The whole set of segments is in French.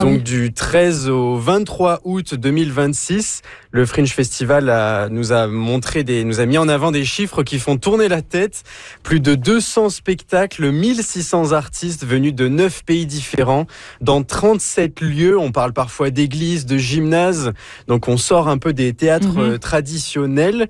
Donc du 13 au 23 août 2026, le Fringe Festival nous a mis en avant des chiffres qui font tourner la tête. Plus de 200 spectacles, 1600 artistes venus de 9 pays différents, dans 37 lieux. On parle parfois d'églises, de gymnases. Donc on sort un peu des théâtres traditionnels.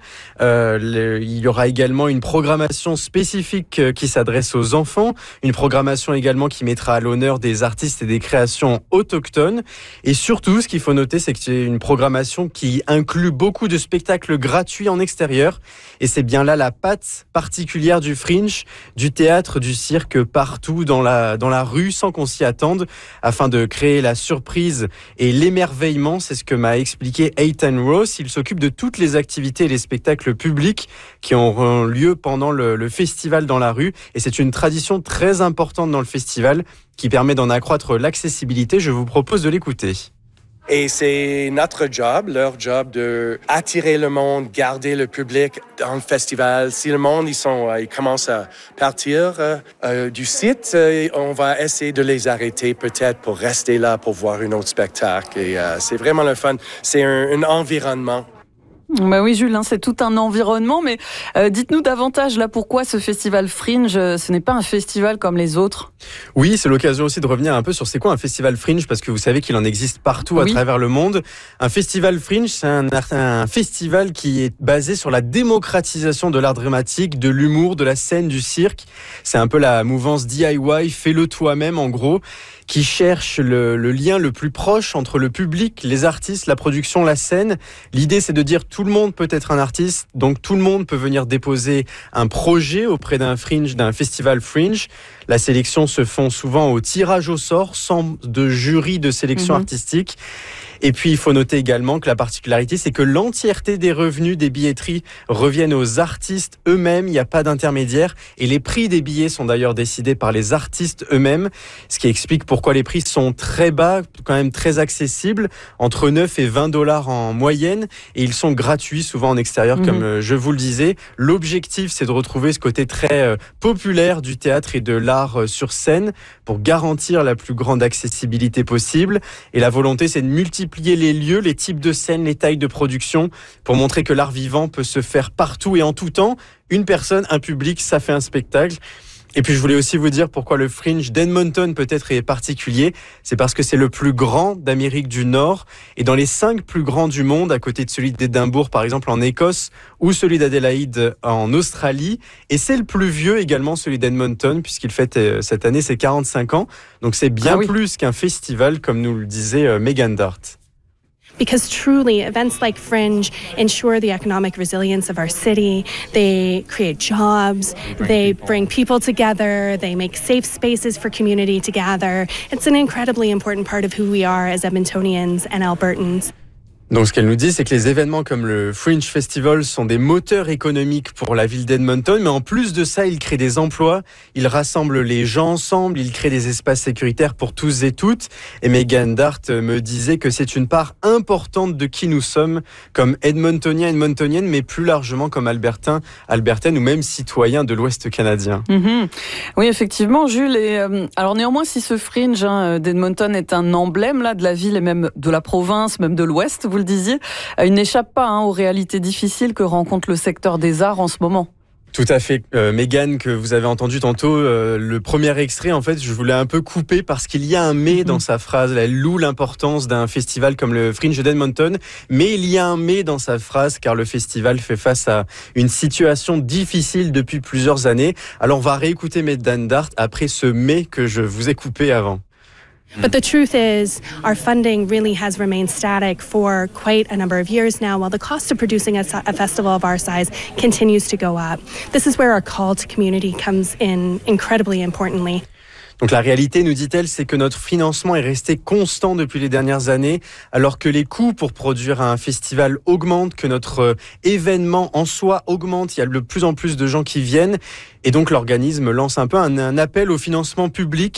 Il y aura également une programmation spécifique qui s'adresse aux enfants. Une programmation également qui mettra à l'honneur des artistes et des créations autochtones. Et surtout, ce qu'il faut noter, c'est que c'est une programmation qui inclut beaucoup de spectacles gratuits en extérieur. Et c'est bien là la patte particulière du Fringe, du théâtre, du cirque, partout dans la rue, sans qu'on s'y attende, afin de créer la surprise et l'émerveillement. C'est ce que m'a expliqué Ethan Ross. Il s'occupe de toutes les activités et les spectacles publics qui auront lieu pendant le festival dans la rue. Et c'est une tradition très importante dans le festival qui permet d'en accroître l'accessibilité. Je vous propose de l'écouter. Et c'est notre job, leur job, de attirer le monde, garder le public dans le festival. Si le monde, ils commencent à partir du site, on va essayer de les arrêter peut-être pour rester là pour voir un autre spectacle. Et c'est vraiment le fun. C'est un environnement. Bah oui, Jules, c'est tout un environnement, mais dites-nous davantage là pourquoi ce festival Fringe, ce n'est pas un festival comme les autres. Oui, c'est l'occasion aussi de revenir un peu sur c'est quoi un festival Fringe, parce que vous savez qu'il en existe partout à travers le monde. Un festival Fringe, c'est un festival qui est basé sur la démocratisation de l'art dramatique, de l'humour, de la scène, du cirque. C'est un peu la mouvance DIY, fais-le toi-même en gros, qui cherche le lien le plus proche entre le public, les artistes, la production, la scène. L'idée, c'est de dire tout le monde peut être un artiste, donc tout le monde peut venir déposer un projet auprès d'un festival Fringe. La sélection se font souvent au tirage au sort, sans de jury de sélection artistique. Et puis, il faut noter également que la particularité, c'est que l'entièreté des revenus des billetteries reviennent aux artistes eux-mêmes. Il n'y a pas d'intermédiaire. Et les prix des billets sont d'ailleurs décidés par les artistes eux-mêmes, ce qui explique pourquoi les prix sont très bas, quand même très accessibles, entre 9 et 20 $ en moyenne. Et ils sont gratuits, souvent en extérieur, comme je vous le disais. L'objectif, c'est de retrouver ce côté très populaire du théâtre et de l'art sur scène pour garantir la plus grande accessibilité possible. Et la volonté, c'est de multiplier les lieux, les types de scènes, les tailles de production pour montrer que l'art vivant peut se faire partout et en tout temps. Une personne, un public, ça fait un spectacle. Et puis je voulais aussi vous dire pourquoi le Fringe d'Edmonton peut-être est particulier. C'est parce que c'est le plus grand d'Amérique du Nord et dans les 5 plus grands du monde, à côté de celui d'Édimbourg par exemple en Écosse ou celui d'Adélaïde en Australie. Et c'est le plus vieux également, celui d'Edmonton, puisqu'il fête cette année ses 45 ans. Donc c'est bien plus qu'un festival, comme nous le disait Megan Dart. Because truly, events like Fringe ensure the economic resilience of our city. They create jobs, they bring people together, they make safe spaces for community to gather. It's an incredibly important part of who we are as Edmontonians and Albertans. Donc ce qu'elle nous dit, c'est que les événements comme le Fringe Festival sont des moteurs économiques pour la ville d'Edmonton, mais en plus de ça, ils créent des emplois, ils rassemblent les gens ensemble, ils créent des espaces sécuritaires pour tous et toutes. Et Megan Dart me disait que c'est une part importante de qui nous sommes, comme Edmontoniens, Edmontoniennes, mais plus largement comme Albertains, Albertaines ou même citoyens de l'Ouest canadien. Oui, effectivement, Jules. Et, alors néanmoins, si ce Fringe d'Edmonton est un emblème là de la ville et même de la province, même de l'Ouest, vous le disiez, il n'échappe pas aux réalités difficiles que rencontre le secteur des arts en ce moment. Tout à fait. Megan, que vous avez entendu tantôt, le premier extrait, en fait, je voulais un peu couper parce qu'il y a un « mais » dans sa phrase. Elle loue l'importance d'un festival comme le Fringe d'Edmonton, mais il y a un « mais » dans sa phrase car le festival fait face à une situation difficile depuis plusieurs années. Alors, on va réécouter Megan Dart après ce « mais » que je vous ai coupé avant. But the truth is, our funding really has remained static for quite a number of years now, while the cost of producing a festival of our size continues to go up. This is where our call to community comes in incredibly importantly. Donc la réalité, nous dit-elle, c'est que notre financement est resté constant depuis les dernières années, alors que les coûts pour produire un festival augmentent, que notre événement en soi augmente, il y a de plus en plus de gens qui viennent, et donc l'organisme lance un peu un appel au financement public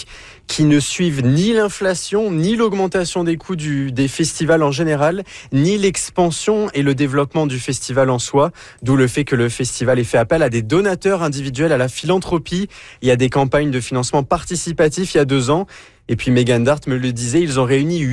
qui ne suivent ni l'inflation, ni l'augmentation des coûts des festivals en général, ni l'expansion et le développement du festival en soi, d'où le fait que le festival ait fait appel à des donateurs individuels, à la philanthropie. Il y a des campagnes de financement participatif il y a 2 ans. Et puis Megan Dart me le disait, ils ont réuni